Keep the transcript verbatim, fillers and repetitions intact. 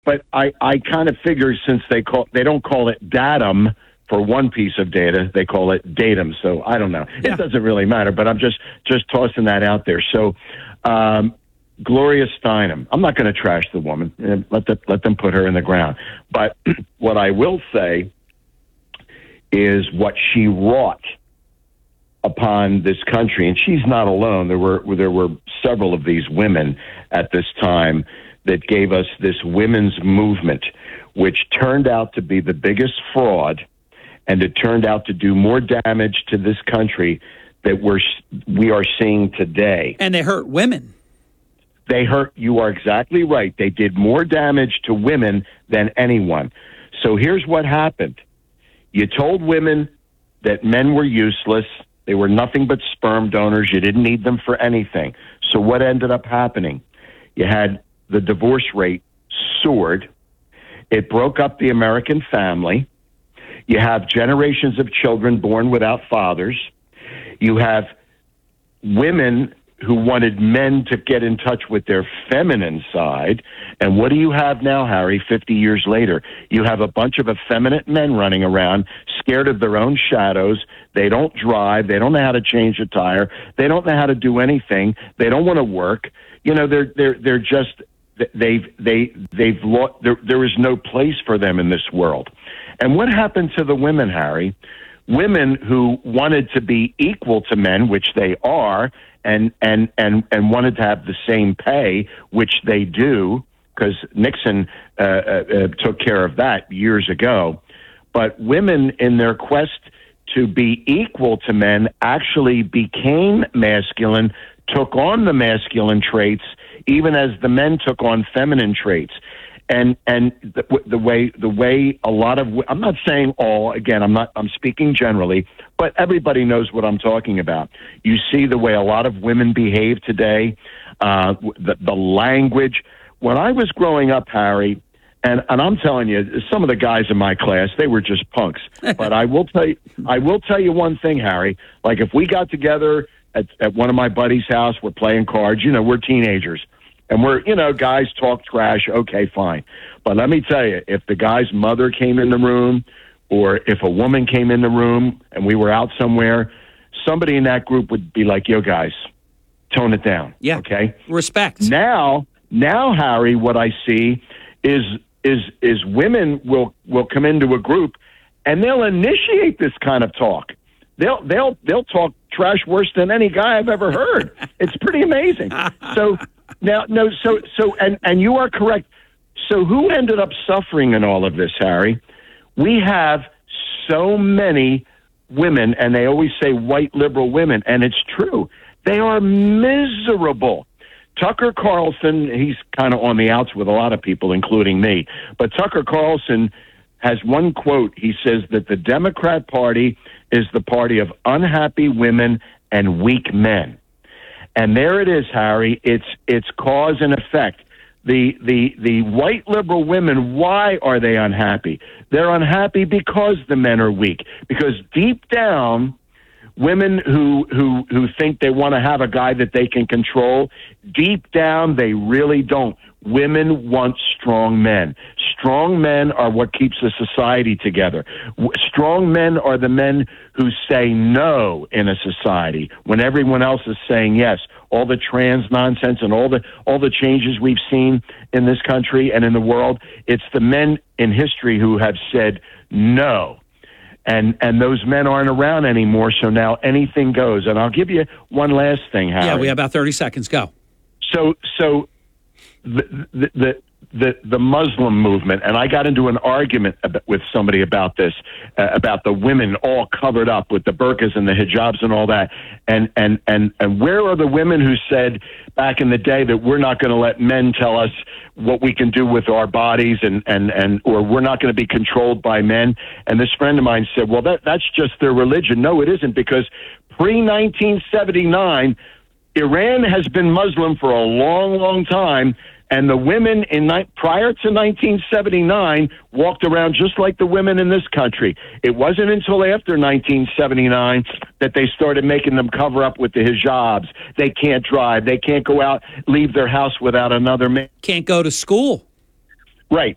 but I, I kind of figure since they call they don't call it datum for one piece of data, they call it datum. So I don't know. Yeah. It doesn't really matter, but I'm just just tossing that out there. So um, Gloria Steinem, I'm not going to trash the woman. Let the, let them put her in the ground. But what I will say is what she wrought upon this country, and she's not alone. There were there were several of these women at this time that gave us this women's movement, which turned out to be the biggest fraud, and it turned out to do more damage to this country that we're we are seeing today. And they hurt women. They hurt. You are exactly right. They did more damage to women than anyone. So here's what happened. You told women that men were useless. They were nothing but sperm donors. You didn't need them for anything. So what ended up happening? You had the divorce rate soared. It broke up the American family. You have generations of children born without fathers. You have women who wanted men to get in touch with their feminine side. And what do you have now, Harry, fifty years later? You have a bunch of effeminate men running around, scared of their own shadows. They don't drive. They don't know how to change a tire. They don't know how to do anything. They don't want to work. You know, they're they're they're just they've they they've lost. There there is no place for them in this world. And what happened to the women, Harry? Women who wanted to be equal to men, which they are, and and and and wanted to have the same pay, which they do, because Nixon uh, uh, took care of that years ago. But women, in their quest to be equal to men, actually became masculine, took on the masculine traits, even as the men took on feminine traits. And and the, the way the way a lot of I'm not saying all again I'm not I'm speaking generally, but everybody knows what I'm talking about. You see the way a lot of women behave today, uh, the the language. When I was growing up, Harry, and and I'm telling you, some of the guys in my class, they were just punks. But I will tell you, I will tell you one thing, Harry. Like if we got together at at one of my buddies' house, we're playing cards. You know, we're teenagers. And we're, you know, guys talk trash, okay, fine. But let me tell you, if the guy's mother came in the room or if a woman came in the room and we were out somewhere, somebody in that group would be like, yo, guys, tone it down. Yeah. Okay? Respect. Now, now, Harry, what I see is is is women will, will come into a group and they'll initiate this kind of talk. They'll they'll they'll talk trash worse than any guy I've ever heard. It's pretty amazing. So now, no, so so, and and you are correct. So who ended up suffering in all of this, Harry? We have so many women, and they always say white liberal women, and it's true. They are miserable. Tucker Carlson, he's kind of on the outs with a lot of people, including me. But Tucker Carlson has one quote. He says that the Democrat Party is the party of unhappy women and weak men. And there it is, Harry. It's it's cause and effect. The the the white liberal women, why are they unhappy? They're unhappy because the men are weak. Because deep down, women who who who think they want to have a guy that they can control, deep down they really don't. Women want strong men. Strong men are what keeps a society together. Strong men are the men who say no in a society when everyone else is saying yes. All the trans nonsense and all the all the changes we've seen in this country and in the world, it's the men in history who have said no. And and those men aren't around anymore, so now anything goes. And I'll give you one last thing, Harry. Yeah, we have about thirty seconds. Go. So so the the the the, the Muslim movement, and I got into an argument about, with somebody about this, uh, about the women all covered up with the burqas and the hijabs and all that. And and and and where are the women who said back in the day that we're not going to let men tell us what we can do with our bodies, and and and or we're not going to be controlled by men? And this friend of mine said, well, that that's just their religion. No, it isn't, because pre nineteen seventy-nine, Iran has been Muslim for a long, long time, and the women in ni- prior to nineteen seventy-nine walked around just like the women in this country. It wasn't until after nineteen seventy-nine that they started making them cover up with the hijabs. They can't drive. They can't go out, leave their house without another man. Can't go to school. Right.